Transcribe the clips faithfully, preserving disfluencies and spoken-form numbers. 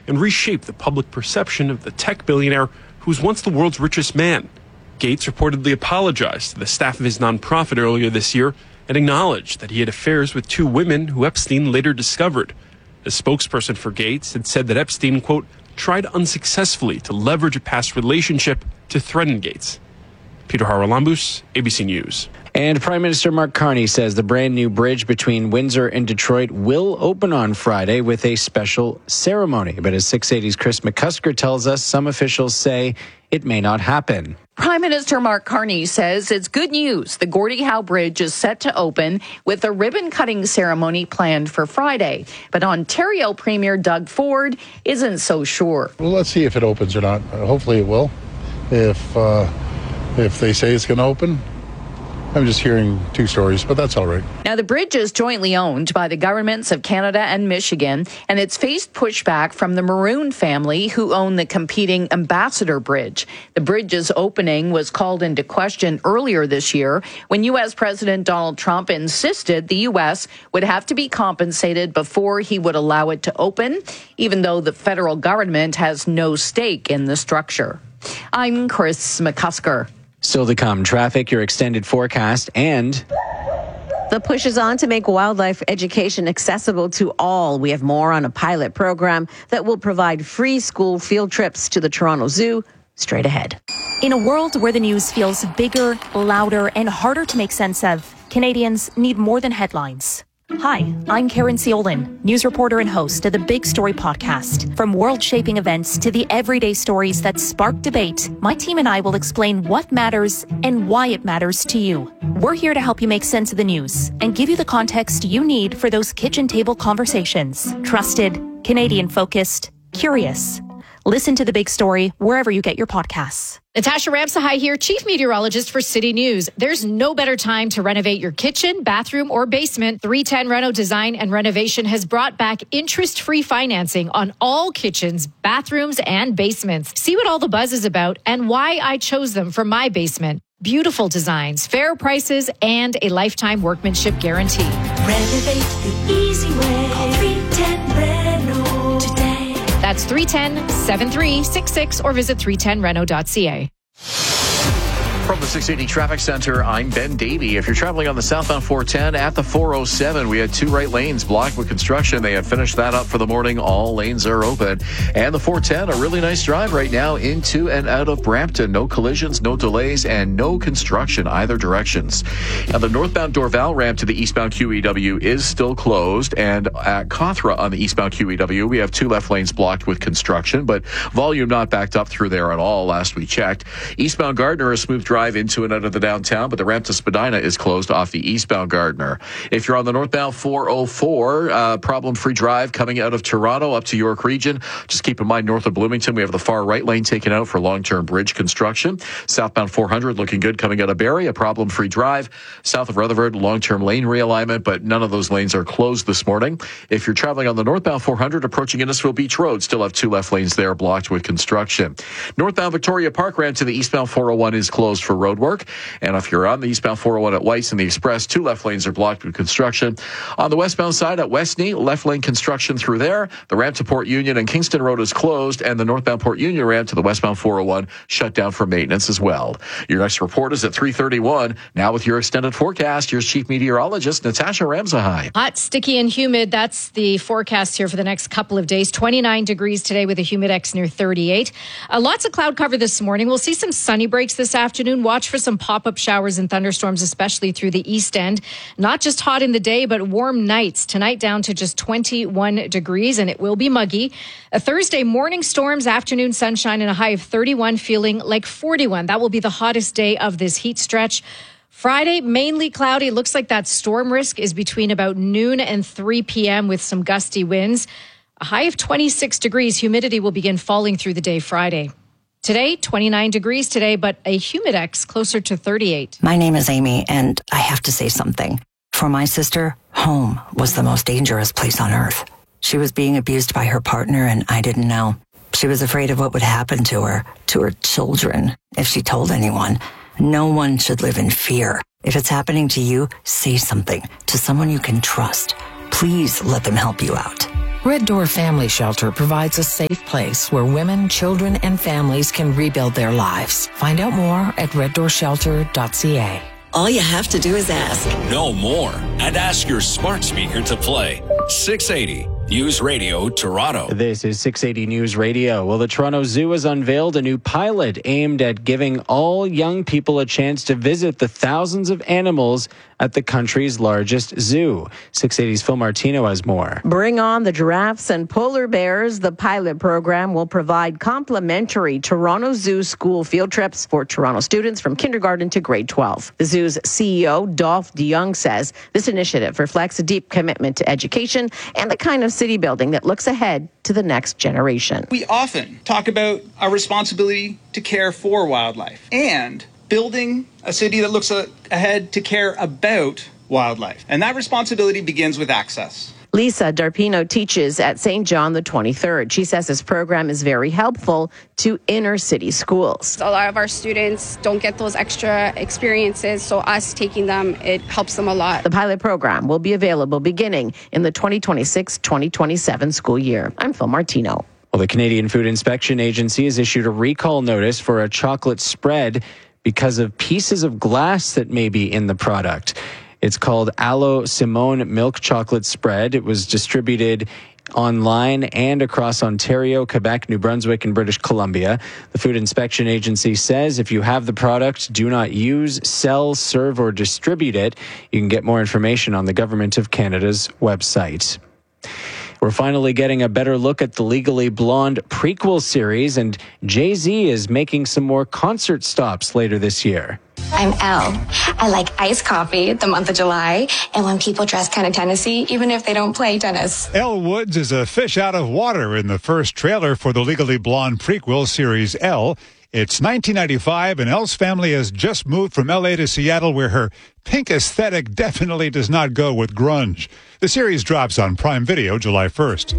and reshape the public perception of the tech billionaire who was once the world's richest man. Gates reportedly apologized to the staff of his nonprofit earlier this year and acknowledged that he had affairs with two women who Epstein later discovered. A spokesperson for Gates had said that Epstein, quote, tried unsuccessfully to leverage a past relationship to threaten Gates. Peter Haralambous, A B C News. And Prime Minister Mark Carney says the brand new bridge between Windsor and Detroit will open on Friday with a special ceremony. But as six eighty's Chris McCusker tells us, some officials say it may not happen. Prime Minister Mark Carney says it's good news. The Gordie Howe Bridge is set to open with a ribbon-cutting ceremony planned for Friday. But Ontario Premier Doug Ford isn't so sure. Well, let's see if it opens or not. Uh, hopefully it will. If, uh, if they say it's going to open, I'm just hearing two stories, but that's all right. Now, the bridge is jointly owned by the governments of Canada and Michigan, and it's faced pushback from the Maroon family, who own the competing Ambassador Bridge. The bridge's opening was called into question earlier this year when U S President Donald Trump insisted the U S would have to be compensated before he would allow it to open, even though the federal government has no stake in the structure. I'm Chris McCusker. Still to come, traffic, your extended forecast, and the push is on to make wildlife education accessible to all. We have more on a pilot program that will provide free school field trips to the Toronto Zoo straight ahead. In a world where the news feels bigger, louder, and harder to make sense of, Canadians need more than headlines. Hi, I'm Karen Ciolin, news reporter and host of the Big Story podcast. From world-shaping events to the everyday stories that spark debate, my team and I will explain what matters and why it matters to you. We're here to help you make sense of the news and give you the context you need for those kitchen table conversations. Trusted, Canadian-focused, curious. Listen to The Big Story wherever you get your podcasts. Natasha Ramsahai here, Chief Meteorologist for City News. There's no better time to renovate your kitchen, bathroom, or basement. three ten Reno Design and Renovation has brought back interest-free financing on all kitchens, bathrooms, and basements. See what all the buzz is about and why I chose them for my basement. Beautiful designs, fair prices, and a lifetime workmanship guarantee. Renovate the easy way. Call three ten Reno today. That's three one zero, seven three six six or visit three ten reno dot c a. From the six eighty Traffic Center, I'm Ben Davey. If you're traveling on the southbound four ten at the four oh seven, we had two right lanes blocked with construction. They have finished that up for the morning. All lanes are open. And the four ten, a really nice drive right now into and out of Brampton. No collisions, no delays, and no construction either directions. Now, the northbound Dorval ramp to the eastbound Q E W is still closed. And at Cawthra on the eastbound Q E W, we have two left lanes blocked with construction, but volume not backed up through there at all last we checked. Eastbound Gardner, a smooth drive into and out of the downtown, but the ramp to Spadina is closed off the eastbound Gardner. If you're on the northbound four oh four, uh, problem-free drive coming out of Toronto up to York Region, just keep in mind north of Bloomington, we have the far right lane taken out for long-term bridge construction. Southbound four hundred looking good coming out of Barrie, a problem-free drive. South of Rutherford, long-term lane realignment, but none of those lanes are closed this morning. If you're traveling on the northbound four hundred approaching Innisfil Beach Road, still have two left lanes there blocked with construction. Northbound Victoria Park ramp to the eastbound four oh one is closed for road work. And if you're on the eastbound four oh one at Weiss and the Express, two left lanes are blocked with construction. On the westbound side at Westney, left lane construction through there. The ramp to Port Union and Kingston Road is closed, and the northbound Port Union ramp to the westbound four oh one shut down for maintenance as well. Your next report is at three thirty-one. Now with your extended forecast, here's Chief Meteorologist Natasha Ramsahai. Hot, sticky, and humid. That's the forecast here for the next couple of days. twenty-nine degrees today with a humidex near thirty-eight. Uh, lots of cloud cover this morning. We'll see some sunny breaks this afternoon. Watch for some pop-up showers and thunderstorms, especially through the east end. Not just hot in the day, but warm nights. Tonight down to just twenty-one degrees, and it will be muggy. A Thursday, morning storms, afternoon sunshine, and a high of thirty-one, feeling like forty-one. That will be the hottest day of this heat stretch. Friday, mainly cloudy. Looks like that storm risk is between about noon and three p.m. with some gusty winds. A high of twenty-six degrees. Humidity will begin falling through the day Friday. Today, twenty-nine degrees today, but a humidex closer to thirty-eight. My name is Amy, and I have to say something. For my sister, home was the most dangerous place on earth. She was being abused by her partner, and I didn't know. She was afraid of what would happen to her, to her children, if she told anyone. No one should live in fear. If it's happening to you, say something to someone you can trust. Please let them help you out. Red Door Family Shelter provides a safe place where women, children, and families can rebuild their lives. Find out more at red door shelter dot c a. All you have to do is ask. No more. And ask your smart speaker to play. six eighty News Radio Toronto. This is six eighty News Radio. Well, the Toronto Zoo has unveiled a new pilot aimed at giving all young people a chance to visit the thousands of animals at the country's largest zoo. six eighty's Phil Martino has more. Bring on the giraffes and polar bears. The pilot program will provide complimentary Toronto Zoo school field trips for Toronto students from kindergarten to grade twelve. The zoo's C E O, Dolph DeYoung, says this initiative reflects a deep commitment to education and the kind of city building that looks ahead to the next generation. We often talk about our responsibility to care for wildlife and building a city that looks a- ahead to care about wildlife. And that responsibility begins with access. Lisa Darpino teaches at Saint John the twenty-third. She says this program is very helpful to inner city schools. A lot of our students don't get those extra experiences, so us taking them, it helps them a lot. The pilot program will be available beginning in the twenty twenty-six twenty twenty-seven school year. I'm Phil Martino. Well, the Canadian Food Inspection Agency has issued a recall notice for a chocolate spread because of pieces of glass that may be in the product. It's called Alo Simone Milk Chocolate Spread. It was distributed online and across Ontario, Quebec, New Brunswick, and British Columbia. The Food Inspection Agency says if you have the product, do not use, sell, serve, or distribute it. You can get more information on the Government of Canada's website. We're finally getting a better look at the Legally Blonde prequel series, and Jay-Z is making some more concert stops later this year. I'm Elle. I like iced coffee the month of July, and when people dress kind of Tennessee, even if they don't play tennis. Elle Woods is a fish out of water in the first trailer for the Legally Blonde prequel series Elle. It's nineteen ninety-five, and Elle's family has just moved from L A to Seattle, where her pink aesthetic definitely does not go with grunge. The series drops on Prime Video July first.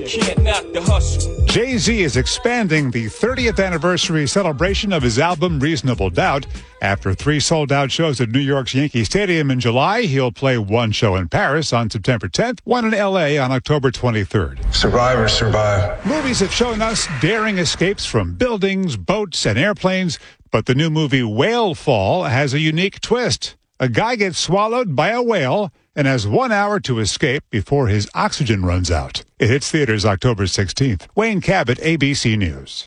Jay-Z is expanding the thirtieth anniversary celebration of his album Reasonable Doubt. After three sold-out shows at New York's Yankee Stadium in July, he'll play one show in Paris on September tenth, one in L A on October twenty-third. Survivors survive. Movies have shown us daring escapes from buildings, boats, and airplanes, but the new movie Whale Fall has a unique twist. A guy gets swallowed by a whale and has one hour to escape before his oxygen runs out. It hits theaters October sixteenth. Wayne Cabot, A B C News.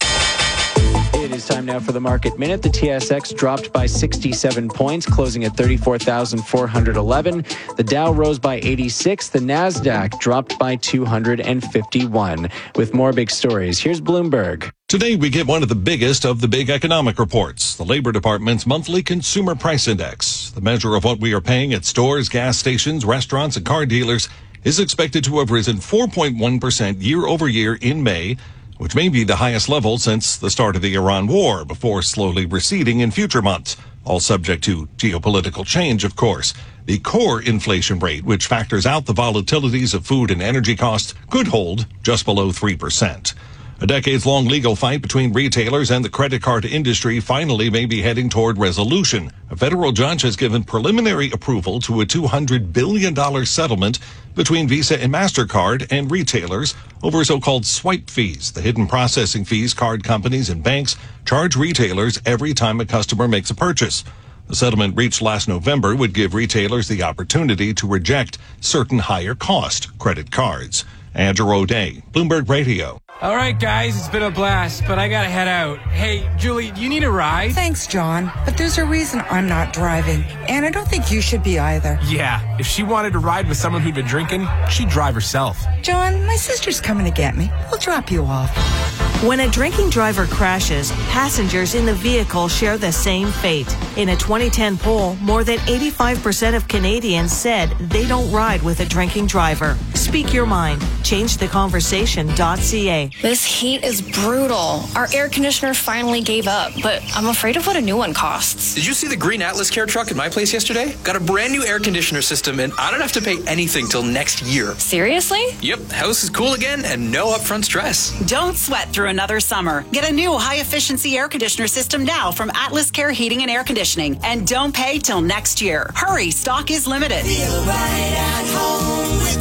It is time now for the Market Minute. The T S X dropped by sixty-seven points, closing at thirty-four thousand four hundred eleven. The Dow rose by eighty-six. The NASDAQ dropped by two hundred fifty-one. With more big stories, here's Bloomberg. Today, we get one of the biggest of the big economic reports, the Labor Department's monthly Consumer Price Index. The measure of what we are paying at stores, gas stations, restaurants, and car dealers is expected to have risen four point one percent year over year in May, which may be the highest level since the start of the Iran war, before slowly receding in future months, all subject to geopolitical change, of course. The core inflation rate, which factors out the volatilities of food and energy costs, could hold just below three percent. A decades-long legal fight between retailers and the credit card industry finally may be heading toward resolution. A federal judge has given preliminary approval to a two hundred billion dollars settlement between Visa and MasterCard and retailers over so-called swipe fees, the hidden processing fees card companies and banks charge retailers every time a customer makes a purchase. The settlement reached last November would give retailers the opportunity to reject certain higher-cost credit cards. Andrew O'Day, Bloomberg Radio. All right, guys, it's been a blast, but I gotta head out. Hey, Julie, do you need a ride? Thanks, John, but there's a reason I'm not driving, and I don't think you should be either. Yeah, if she wanted to ride with someone who'd been drinking, she'd drive herself. John, my sister's coming to get me. We'll drop you off. When a drinking driver crashes, passengers in the vehicle share the same fate. In a twenty ten poll, more than eighty-five percent of Canadians said they don't ride with a drinking driver. Speak your mind. change the conversation dot c a. This heat is brutal. Our air conditioner finally gave up, but I'm afraid of what a new one costs. Did you see the green Atlas Care truck at my place yesterday? Got a brand new air conditioner system, and I don't have to pay anything till next year. Seriously? Yep, house is cool again and no upfront stress. Don't sweat through another summer. Get a new high-efficiency air conditioner system now from Atlas Care Heating and Air Conditioning, and don't pay till next year. Hurry, stock is limited. Feel right at home with Atlas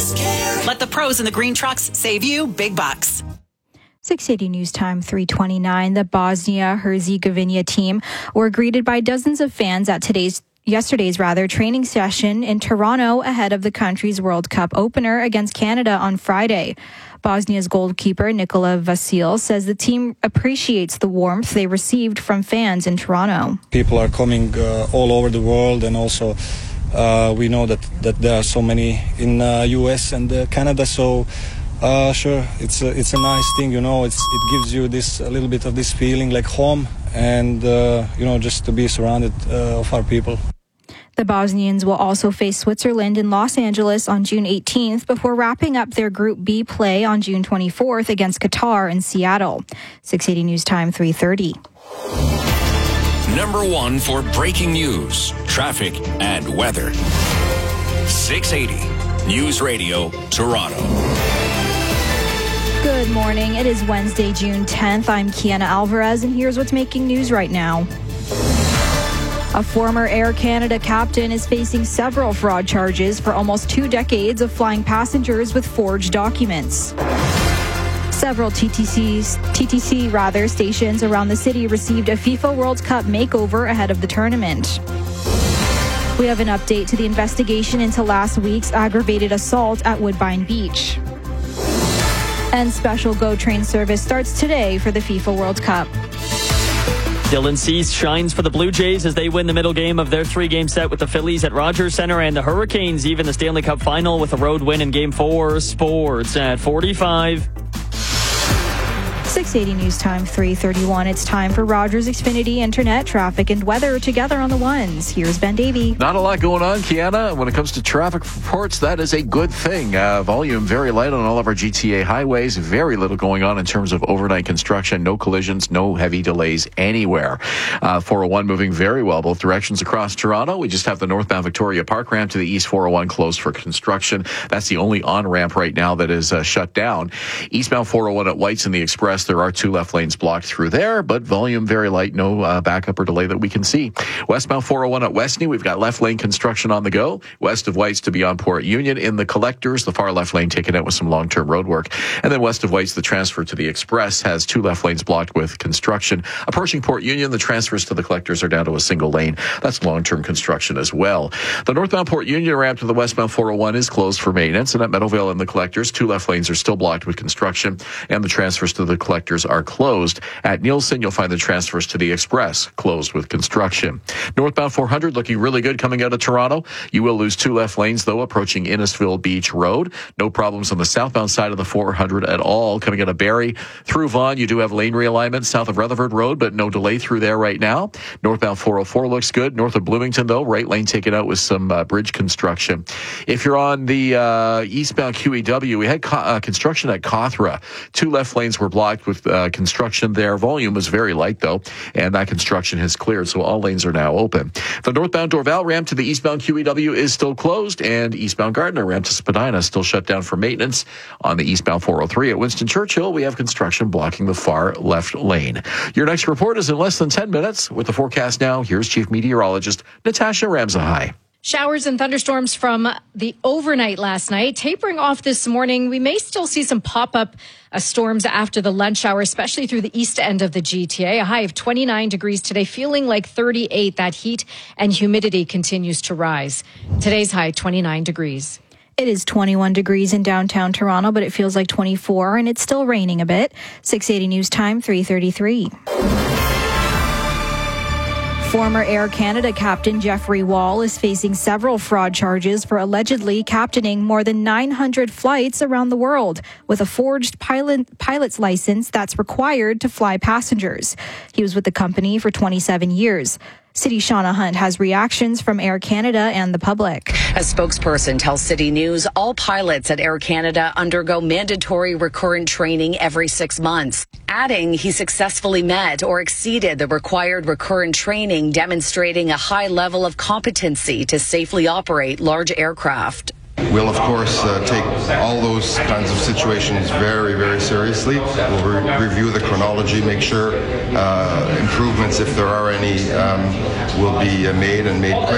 Atlas Care. Let the pros in the green trucks save you big bucks. six eighty News Time, three twenty-nine. The Bosnia-Herzegovina team were greeted by dozens of fans at today's yesterday's rather training session in Toronto ahead of the country's World Cup opener against Canada on Friday. Bosnia's goalkeeper Nikola Vasil says the team appreciates the warmth they received from fans in Toronto. People are coming uh, all over the world, and also uh, we know that, that there are so many in uh, U S and uh, Canada, so uh, sure, it's a, it's a nice thing, you know, it's, it gives you this a little bit of this feeling like home, and uh, you know, just to be surrounded uh, of our people. The Bosnians will also face Switzerland in Los Angeles on June eighteenth before wrapping up their Group B play on June twenty-fourth against Qatar in Seattle. six eighty News Time, three thirty. Number one for breaking news, traffic, and weather. six eighty News Radio, Toronto. Good morning. It is Wednesday, June tenth. I'm Kiana Alvarez, and here's what's making news right now. A former Air Canada captain is facing several fraud charges for almost two decades of flying passengers with forged documents. Several T T Cs, T T C rather, stations around the city received a FIFA World Cup makeover ahead of the tournament. We have an update to the investigation into last week's aggravated assault at Woodbine Beach. And special GO train service starts today for the FIFA World Cup. Dylan Cease shines for the Blue Jays as they win the middle game of their three-game set with the Phillies at Rogers Centre, and the Hurricanes even the Stanley Cup final with a road win in Game four. Sports at forty-five. six eighty News Time, three thirty-one. It's time for Rogers Xfinity Internet, traffic, and weather together on the ones. Here's Ben Davey. Not a lot going on, Kiana. When it comes to traffic reports, that is a good thing. Uh, volume very light on all of our G T A highways. Very little going on in terms of overnight construction. No collisions, no heavy delays anywhere. Uh, four oh one moving very well both directions across Toronto. We just have the northbound Victoria Park ramp to the east four oh one closed for construction. That's the only on-ramp right now that is uh, shut down. Eastbound four oh one at Whites in the Express. There are two left lanes blocked through there, but volume very light, no uh, backup or delay that we can see. Westbound four oh one at Westney, we've got left lane construction on the go. West of Whites to beyond Port Union in the collectors, the far left lane taken out with some long-term road work. And then west of Whites, the transfer to the Express has two left lanes blocked with construction. Approaching Port Union, the transfers to the collectors are down to a single lane. That's long-term construction as well. The northbound Port Union ramp to the westbound four oh one is closed for maintenance, and at Meadowvale in the collectors, two left lanes are still blocked with construction, and the transfers to the collectors are closed. At Nielsen, you'll find the transfers to the Express closed with construction. Northbound four hundred looking really good coming out of Toronto. You will lose two left lanes, though, approaching Innisfil Beach Road. No problems on the southbound side of the four hundred at all. Coming out of Barrie through Vaughan, you do have lane realignment south of Rutherford Road, but no delay through there right now. Northbound four oh four looks good. North of Bloomington, though, right lane taken out with some uh, bridge construction. If you're on the uh, eastbound Q E W, we had co- uh, construction at Cawthra. Two left lanes were blocked with uh, construction there. Volume was very light, though, and that construction has cleared, so all lanes are now open. The northbound Dorval ramp to the eastbound Q E W is still closed, and eastbound Gardiner ramp to Spadina still shut down for maintenance. On the eastbound four oh three at Winston Churchill, we have construction blocking the far left lane. Your next report is in less than ten minutes. With the forecast now, here's Chief Meteorologist Natasha Ramzahai. Showers and thunderstorms from the overnight last night, tapering off this morning. We may still see some pop-up uh, storms after the lunch hour, especially through the east end of the G T A. A high of twenty-nine degrees today, feeling like thirty-eight. That heat and humidity continues to rise. Today's high, twenty-nine degrees. It is twenty-one degrees in downtown Toronto, but it feels like twenty-four, and it's still raining a bit. six eighty News Time, three thirty-three. Former Air Canada captain Jeffrey Wall is facing several fraud charges for allegedly captaining more than nine hundred flights around the world with a forged pilot, pilot's license that's required to fly passengers. He was with the company for twenty-seven years. City Shauna Hunt has reactions from Air Canada and the public. A spokesperson tells City News all pilots at Air Canada undergo mandatory recurrent training every six months. Adding he successfully met or exceeded the required recurrent training, demonstrating a high level of competency to safely operate large aircraft. We'll, of course, uh, take all those kinds of situations very, very seriously. We'll re- review the chronology, make sure uh, improvements, if there are any, um, will be uh, made and made quickly.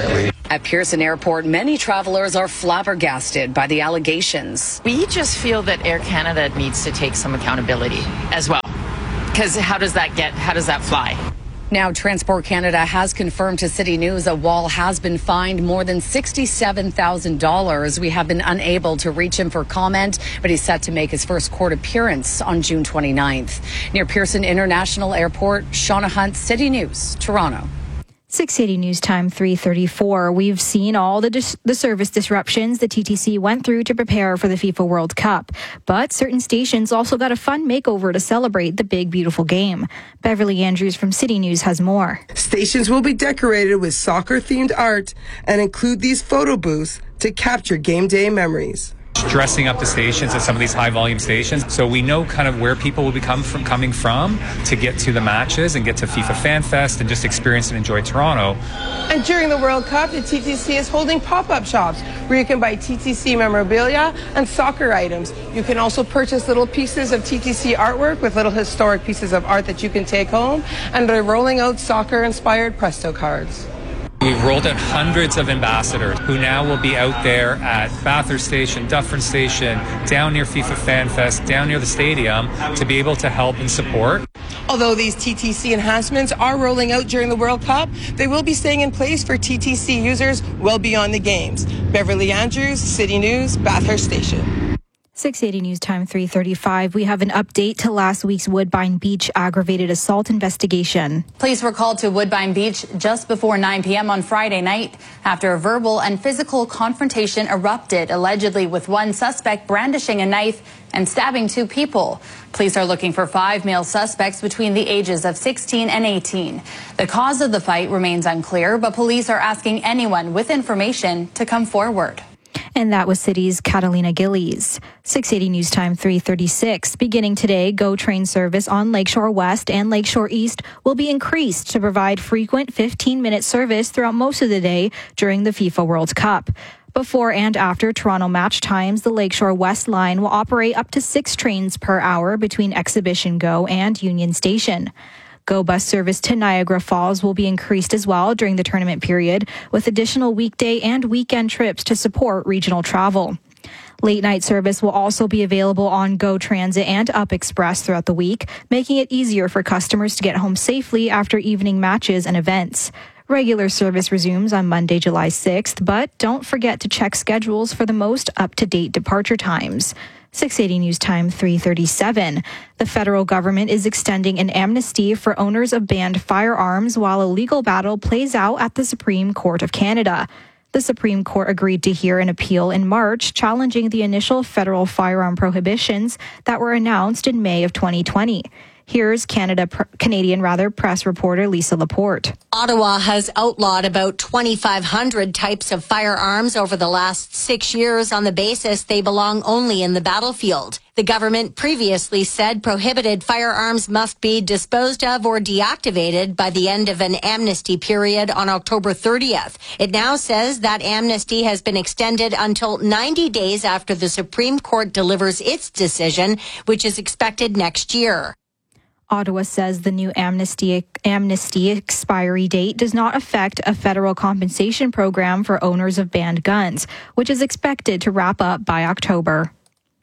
At Pearson Airport, many travelers are flabbergasted by the allegations. We just feel that Air Canada needs to take some accountability as well. Because how does that get, how does that fly? Now, Transport Canada has confirmed to City News that Wall has been fined more than sixty-seven thousand dollars. We have been unable to reach him for comment, but he's set to make his first court appearance on June twenty-ninth. Near Pearson International Airport, Shauna Hunt, City News, Toronto. six eighty News Time, three thirty-four. We've seen all the dis- the service disruptions the T T C went through to prepare for the FIFA World Cup. But certain stations also got a fun makeover to celebrate the big, beautiful game. Beverly Andrews from City News has more. Stations will be decorated with soccer-themed art and include these photo booths to capture game day memories. Dressing up the stations at some of these high volume stations, so we know kind of where people will be come from, coming from to get to the matches and get to FIFA Fan Fest and just experience and enjoy Toronto. And during the World Cup, the T T C is holding pop-up shops where you can buy T T C memorabilia and soccer items. You can also purchase little pieces of T T C artwork with little historic pieces of art that you can take home, and they're rolling out soccer-inspired Presto cards. We've rolled out hundreds of ambassadors who now will be out there at Bathurst Station, Dufferin Station, down near FIFA Fan Fest, down near the stadium to be able to help and support. Although these T T C enhancements are rolling out during the World Cup, they will be staying in place for T T C users well beyond the games. Beverly Andrews, City News, Bathurst Station. six eighty News Time, three thirty-five. We have an update to last week's Woodbine Beach aggravated assault investigation. Police were called to Woodbine Beach just before nine p.m. on Friday night after a verbal and physical confrontation erupted, allegedly with one suspect brandishing a knife and stabbing two people. Police are looking for five male suspects between the ages of sixteen and eighteen. The cause of the fight remains unclear, but police are asking anyone with information to come forward. And that was City's Catalina Gillies. six eighty News Time, three thirty-six. Beginning today, GO train service on Lakeshore West and Lakeshore East will be increased to provide frequent fifteen-minute service throughout most of the day during the FIFA World Cup. Before and after Toronto match times, the Lakeshore West line will operate up to six trains per hour between Exhibition GO and Union Station. GO bus service to Niagara Falls will be increased as well during the tournament period, with additional weekday and weekend trips to support regional travel. Late night service will also be available on GO Transit and Up Express throughout the week, making it easier for customers to get home safely after evening matches and events. Regular service resumes on Monday, July sixth, but don't forget to check schedules for the most up-to-date departure times. six eighty News Time, three thirty-seven. The federal government is extending an amnesty for owners of banned firearms while a legal battle plays out at the Supreme Court of Canada. The Supreme Court agreed to hear an appeal in March challenging the initial federal firearm prohibitions that were announced in May of twenty twenty. Here's Canada, Canadian rather, press reporter Lisa Laporte. Ottawa has outlawed about twenty-five hundred types of firearms over the last six years on the basis they belong only in the battlefield. The government previously said prohibited firearms must be disposed of or deactivated by the end of an amnesty period on October thirtieth. It now says that amnesty has been extended until ninety days after the Supreme Court delivers its decision, which is expected next year. Ottawa says the new amnesty amnesty expiry date does not affect a federal compensation program for owners of banned guns, which is expected to wrap up by October.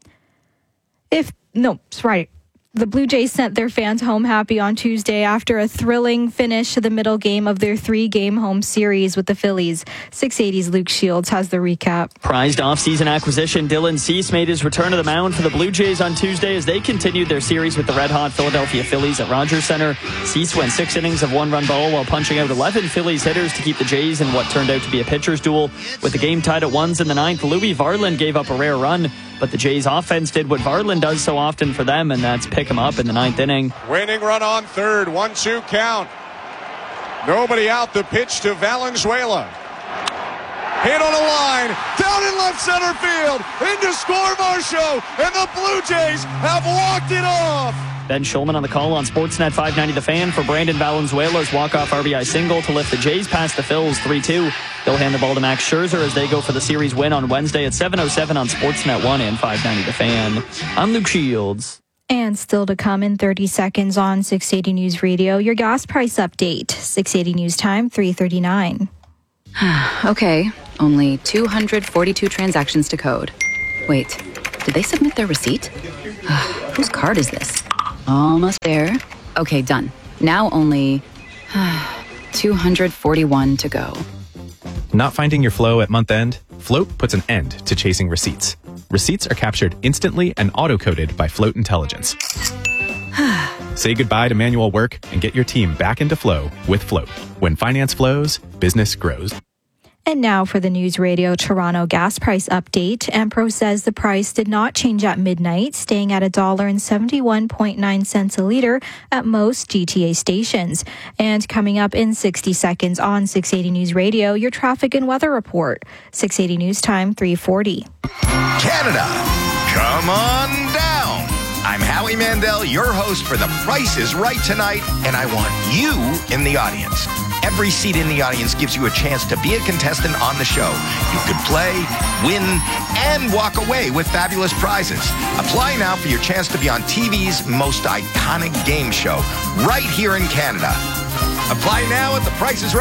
If, no, right. The Blue Jays sent their fans home happy on Tuesday after a thrilling finish to the middle game of their three-game home series with the Phillies. six eighty's Luke Shields has the recap. Prized off-season acquisition Dylan Cease made his return to the mound for the Blue Jays on Tuesday as they continued their series with the red-hot Philadelphia Phillies at Rogers Center. Cease went six innings of one-run ball while punching out eleven Phillies hitters to keep the Jays in what turned out to be a pitcher's duel. With the game tied at ones in the ninth, Louis Varland gave up a rare run, but the Jays offense did what Varland does so often for them, and that's pick him up in the ninth inning. Winning run on third, one two count. Nobody out, the pitch to Valenzuela. Hit on a line, down in left center field, into score Marshall, and the Blue Jays have walked it off. Ben Schulman on the call on Sportsnet five ninety The Fan for Brandon Valenzuela's walk-off R B I single to lift the Jays past the Phils three two. They'll hand the ball to Max Scherzer as they go for the series win on Wednesday at seven oh seven on Sportsnet one and five ninety The Fan. I'm Luke Shields. And still to come in thirty seconds on six eighty News Radio, your gas price update. six eighty News Time, three thirty-nine. Okay, only two hundred forty-two transactions to code. Wait, did they submit their receipt? Whose card is this? Almost there. Okay, done. Now only two hundred forty-one to go. Not finding your flow at month end? Float puts an end to chasing receipts. Receipts are captured instantly and auto-coded by Float Intelligence. Say goodbye to manual work and get your team back into flow with Float. When finance flows, business grows. And now for the News Radio Toronto gas price update. Empro says the price did not change at midnight, staying at one dollar seventy-one point nine cents a litre at most G T A stations. And coming up in sixty seconds on six eighty News Radio, your traffic and weather report. six eighty News Time, three forty. Canada, come on down. I'm Howie Mandel, your host for The Price is Right tonight, and I want you in the audience. Every seat in the audience gives you a chance to be a contestant on the show. You could play, win, and walk away with fabulous prizes. Apply now for your chance to be on T V's most iconic game show right here in Canada. Apply now at The Price is Right.